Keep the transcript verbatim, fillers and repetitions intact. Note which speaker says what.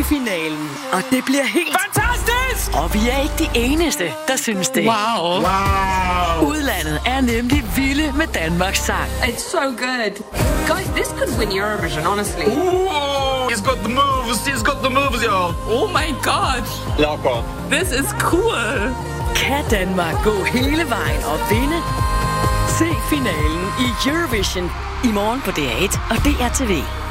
Speaker 1: finalen, og det bliver helt
Speaker 2: fantastisk!
Speaker 1: Og vi er ikke de eneste, der synes det.
Speaker 2: Wow. Wow.
Speaker 1: Udlandet er nemlig vilde med Danmarks sang.
Speaker 3: It's so good. Guys, this could win Eurovision, honestly.
Speaker 2: Ooh, he's got the moves. He's got the moves, y'all. Oh my god.
Speaker 4: Locker.
Speaker 2: This is cool.
Speaker 1: Kan Danmark gå hele vejen og vinde? Se finalen i Eurovision i morgen på D R et og D R T V.